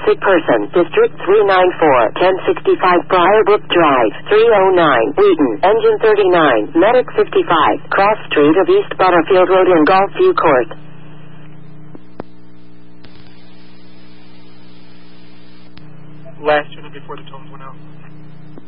sick person, District 394, 1065 Briarbrook Drive, 309, Wheaton, Engine 39, Medic 55, Cross Street of East Butterfield Road in Gulfview Court. Last unit before the tones went out.